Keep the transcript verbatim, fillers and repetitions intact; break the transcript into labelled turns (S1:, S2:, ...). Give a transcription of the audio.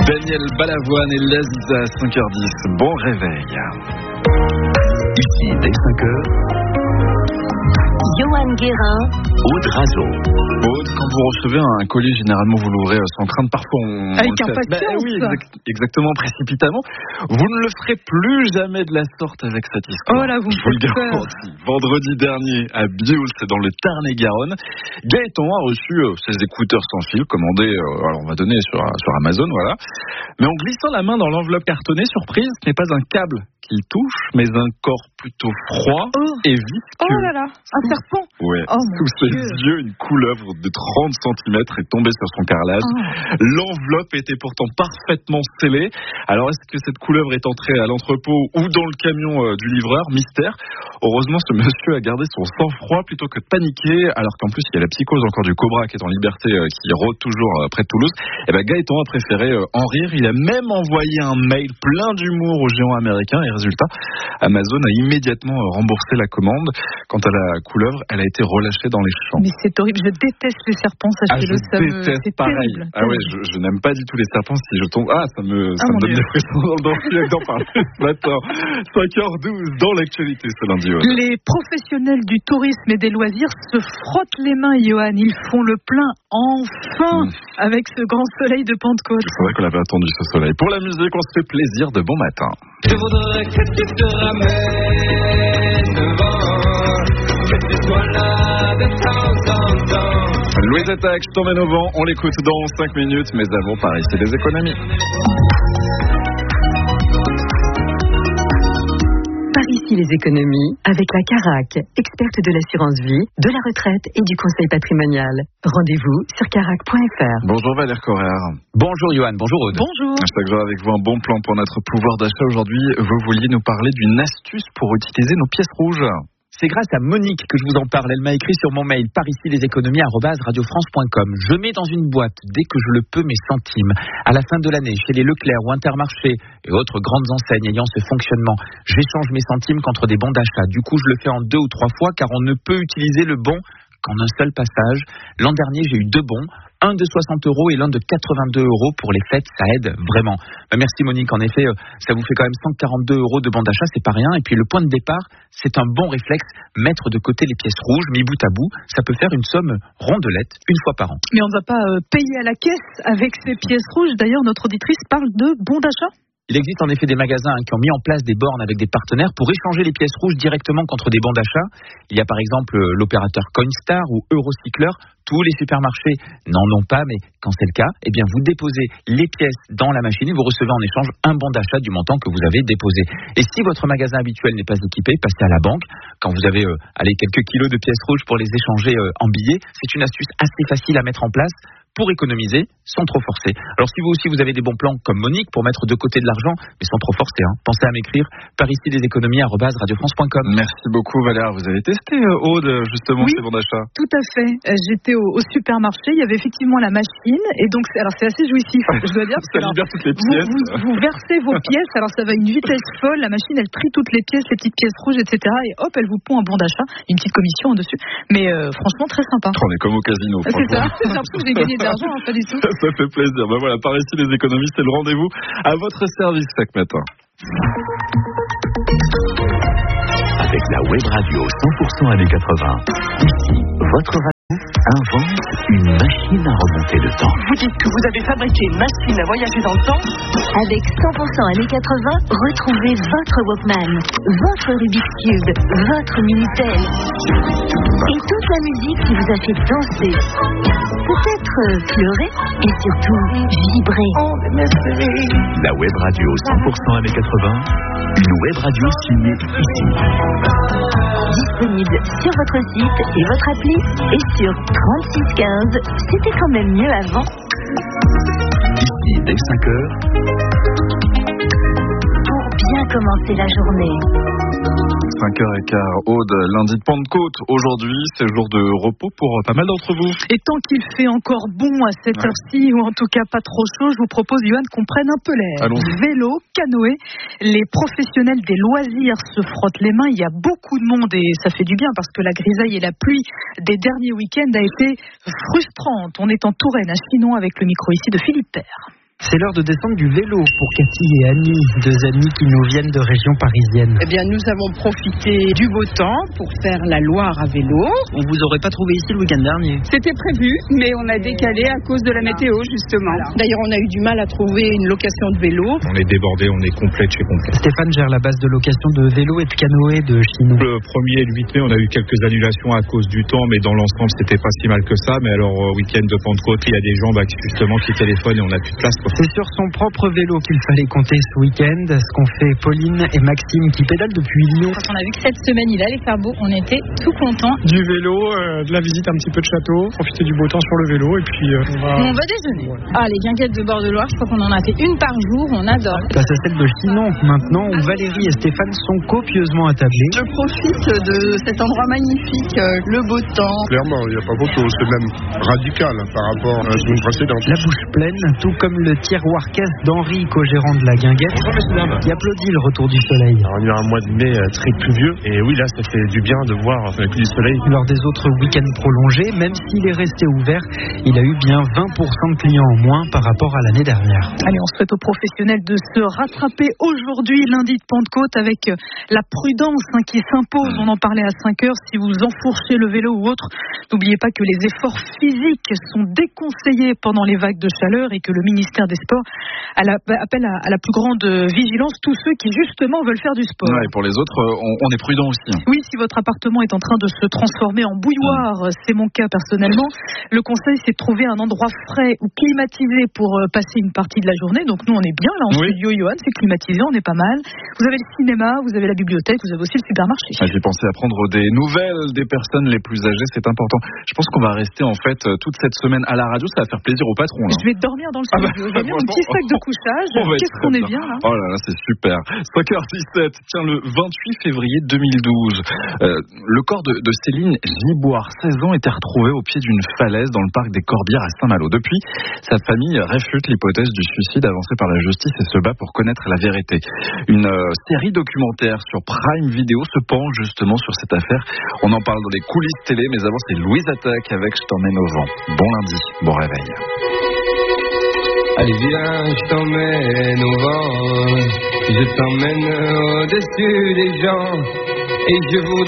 S1: Daniel Balavoine et Laziza, cinq heures dix. Bon réveil.
S2: Ici, dès cinq heures,
S3: Johan Guérin,
S2: Aude Razo.
S1: Aude, quand vous recevez un colis, généralement vous l'ouvrez sans crainte, parfois on...
S4: Avec
S1: on le fait.
S4: impatience.
S1: Ben, oui, exact, exactement, précipitamment. Vous ne le ferez plus jamais de la sorte avec cette histoire.
S4: Oh là, vous
S1: Je vous le
S4: faites peur.
S1: garantis. Vendredi dernier, à Bioul, c'est dans le Tarn-et-Garonne, Gaëtan a reçu euh, ses écouteurs sans fil, commandés, euh, alors on va donner sur, sur Amazon, voilà. Mais en glissant la main dans l'enveloppe cartonnée, surprise, ce n'est pas un câble qu'il touche, mais un corps plutôt froid
S4: Oh.
S1: et visqueux.
S4: Oh là là, un serpent.
S1: Ouais.
S4: Oh mon
S1: Sous ses
S4: Dieu.
S1: yeux, une couleuvre de trente centimètres est tombée sur son carrelage.
S4: Oh.
S1: L'enveloppe était pourtant parfaitement scellée. Alors, est-ce que cette couleuvre est entrée à l'entrepôt ou dans le camion euh, du livreur? Mystère. Heureusement, ce monsieur a gardé son sang-froid plutôt que de paniquer, alors qu'en plus, il y a la psychose encore du Cobra qui est en liberté, euh, qui rôde toujours euh, près de Toulouse. Et ben, Gaëtan a préféré euh, en rire. Il a même envoyé un mail plein d'humour au géant américain. Et résultat, Amazon a immédiatement euh, remboursé la commande. Quant à la couleuvre, elle a été relâchée dans les champs.
S4: Mais c'est horrible, je déteste les serpents,
S1: Ah,
S4: sachez-le,
S1: je
S4: ça me...
S1: déteste
S4: c'est
S1: pareil.
S4: terrible.
S1: Ah ouais, je, je n'aime pas du tout les serpents. Si je tombe, ah, ça me, ça
S4: Ah,
S1: me
S4: mon
S1: donne
S4: Dieu.
S1: des frissons dans le dentier d'en parler ce matin. cinq heures douze dans l'actualité ce lundi. Ouais.
S4: Les professionnels du tourisme et des loisirs se frottent les mains, Johan. Ils font le plein, enfin,
S1: Mmh.
S4: avec ce grand soleil de Pentecôte.
S1: C'est vrai qu'on avait attendu ce soleil. Pour la musique, on se fait plaisir de bon matin.
S5: Je voudrais que tu te ramènes devant, que tu sois là de temps en temps.
S1: Louise Attaque, je t'emmène au vent. On l'écoute dans cinq minutes, mais avant, par ici, les économies.
S3: par ici les économies, avec la Carac, experte de l'assurance vie, de la retraite et du conseil patrimonial. Rendez-vous sur carac point f r.
S1: Bonjour Valère Correa.
S2: Bonjour Johan, bonjour Aude.
S4: Bonjour.
S1: Chaque jour avec vous un bon plan pour notre pouvoir d'achat. Aujourd'hui, vous vouliez nous parler d'une astuce pour utiliser nos pièces rouges.
S2: C'est grâce à Monique que je vous en parle. Elle m'a écrit sur mon mail par ici les économies arobase radio france point com. Je mets dans une boîte, dès que je le peux, mes centimes. À la fin de l'année, chez les Leclerc ou Intermarché et autres grandes enseignes ayant ce fonctionnement, j'échange mes centimes contre des bons d'achat. Du coup, je le fais en deux ou trois fois car on ne peut utiliser le bon qu'en un seul passage. L'an dernier, j'ai eu deux bons. Un de soixante euros et l'un de quatre-vingt-deux euros pour les fêtes, ça aide vraiment. Ben merci Monique, en effet, ça vous fait quand même cent quarante-deux euros de bon d'achat, c'est pas rien. Et puis le point de départ, c'est un bon réflexe, mettre de côté les pièces rouges, mis bout à bout, ça peut faire une somme rondelette une fois par an.
S4: Mais on ne va pas euh, payer à la caisse avec ces pièces rouges. D'ailleurs, notre auditrice parle de bon d'achat.
S2: Il existe en effet des magasins qui ont mis en place des bornes avec des partenaires pour échanger les pièces rouges directement contre des bons d'achat. Il y a par exemple l'opérateur Coinstar ou Eurocycler. Tous les supermarchés n'en ont pas, mais quand c'est le cas, eh bien vous déposez les pièces dans la machine et vous recevez en échange un bon d'achat du montant que vous avez déposé. Et si votre magasin habituel n'est pas équipé, passez à la banque. Quand vous avez euh, allez, quelques kilos de pièces rouges pour les échanger euh, en billets, c'est une astuce assez facile à mettre en place pour économiser sans trop forcer. Alors si vous aussi vous avez des bons plans comme Monique pour mettre de côté de l'argent, mais sans trop forcer, hein, pensez à m'écrire par ici les économies arobase radio france point com.
S1: Merci beaucoup Valère. Vous avez testé euh, Aude justement
S4: Oui.
S1: ces bons d'achat?
S4: Tout à fait. Euh, J'étais au, au supermarché, il y avait effectivement la machine, et donc c'est, alors c'est assez jouissif, je dois dire. Parce que,
S1: Ça
S4: alors,
S1: libère toutes les
S4: vous,
S1: pièces.
S4: vous, vous versez vos pièces, alors ça va à une vitesse folle, la machine elle trie toutes les pièces, les petites pièces rouges, et cetera. Et hop, elle vous pond un bon d'achat, une petite commission en dessus. Mais euh, franchement très sympa.
S1: On est comme au casino.
S4: C'est ça,
S1: franchement.
S4: j'ai l'impression que j'ai gagné de l'argent, hein, pas du tout.
S1: Ça fait plaisir. Ben voilà, par ici les économies, c'est le rendez-vous à votre service chaque matin.
S2: Avec la web radio cent pour cent années quatre-vingts. Ici, votre radio invente une machine à remonter le temps.
S6: Vous dites que vous avez fabriqué une machine à voyager dans le temps?
S3: Avec cent pour cent années quatre-vingts, retrouvez votre Walkman, votre Rubik's Cube, votre Minitel et toute la musique qui vous a fait danser, peut-être pleurer et surtout vibrer.
S2: La web radio cent pour cent années quatre-vingts. Une web radio signée ici.
S3: Disponible sur votre site et votre appli et sur trente-six quinze. C'était quand même mieux avant.
S2: Ici, dès cinq heures.
S3: Pour bien commencer la journée.
S1: cinq heures quinze, Aude, lundi de Pentecôte. Aujourd'hui, c'est jour de repos pour pas mal d'entre vous.
S4: Et tant qu'il fait encore bon à cette
S1: Ouais.
S4: heure-ci, ou en tout cas pas trop chaud, je vous propose, Johan, qu'on prenne un peu l'air.
S1: Allons-y.
S4: Vélo, canoë, les professionnels des loisirs se frottent les mains. Il y a beaucoup de monde et ça fait du bien parce que la grisaille et la pluie des derniers week-ends a été frustrante. On est en Touraine, à Chinon, avec le micro ici de Philippe Père.
S7: C'est l'heure de descendre du vélo pour Cathy et Annie, deux amies qui nous viennent de région parisienne.
S8: Eh bien, nous avons profité du beau temps pour faire la Loire à vélo.
S7: On vous aurait pas trouvé ici le week-end dernier?
S8: C'était prévu, mais on a décalé à cause de la météo, justement. D'ailleurs, on a eu du mal à trouver une location de vélo.
S9: On est débordé, on est complet de chez complet.
S7: Stéphane gère la base de location de vélo et de canoë de Chinon.
S9: Le premier et le huit mai, on a eu quelques annulations à cause du temps, mais dans l'ensemble, c'était pas si mal que ça. Mais alors, euh, week-end de Pentecôte, il y a des gens bah, qui, justement qui téléphonent et on n'a plus de place, quoi.
S7: C'est sur son propre vélo qu'il fallait compter ce week-end, ce qu'ont fait Pauline et Maxime qui pédalent depuis Lyon.
S4: Quand on a vu que cette semaine il allait faire beau, on était tout contents.
S10: Du vélo, euh, de la visite un petit peu de château, profiter du beau temps sur le vélo et puis euh, on va...
S4: On va déjeuner. Ah, les guinguettes de bord de Loire, je crois qu'on en a fait une par jour, on adore.
S7: Place à celle de Chinon maintenant où Valérie et Stéphane sont copieusement attablés.
S8: Je profite de cet endroit magnifique, euh, le beau temps.
S11: Clairement, il n'y a pas photo, c'est même radical hein, par rapport à la semaine précédente.
S7: La bouche pleine, tout comme le tiroir caisse d'Henri, co-gérant de la guinguette, qui applaudit le retour du soleil.
S9: Alors, on a eu un mois de mai très pluvieux et oui, là, ça fait du bien de voir avec du soleil.
S7: Lors des autres week-ends prolongés, même s'il est resté ouvert, il a eu bien vingt pour cent de clients en moins par rapport à l'année dernière.
S4: Allez, on souhaite aux professionnels de se rattraper aujourd'hui, lundi de Pentecôte, avec la prudence hein, qui s'impose. On en parlait à cinq heures. Si vous enfourchez le vélo ou autre, n'oubliez pas que les efforts physiques sont déconseillés pendant les vagues de chaleur et que le ministère des Sports appelle à la plus grande vigilance tous ceux qui justement veulent faire du sport.
S1: Ouais, et pour les autres, on, on est prudent aussi.
S4: Oui, si votre appartement est en train de se transformer en bouilloire, mmh. c'est mon cas personnellement, le conseil c'est de trouver un endroit frais ou climatisé pour passer une partie de la journée. Donc nous on est bien là en oui. studio, Johan, c'est climatisé, on est pas mal. Vous avez le cinéma, vous avez la bibliothèque, vous avez aussi le supermarché.
S1: Ah, j'ai pensé à prendre des nouvelles des personnes les plus âgées, c'est important. Je pense qu'on va rester en fait toute cette semaine à la radio, ça va faire plaisir au patron. Là.
S4: Je vais dormir dans le studio, ah bah, je vais mettre un petit sac de couchage. Qu'est-ce qu'on est bien là.
S1: Oh là là, c'est super. cinq heures dix-sept, tiens, le vingt-huit février deux mille douze, euh, le corps de, de Céline Giboire, seize ans, était retrouvé au pied d'une falaise dans le parc des Corbières à Saint-Malo. Depuis, sa famille réfute l'hypothèse du suicide avancée par la justice et se bat pour connaître la vérité. Une euh, série documentaire sur Prime Video se penche justement sur cette affaire. On en parle dans les coulisses télé, mais avant c'est Louise Attaque avec Je t'emmène au vent. Bon lundi, bon réveil.
S5: Allez viens, je t'emmène au vent, je t'emmène au-dessus des gens et je voudrais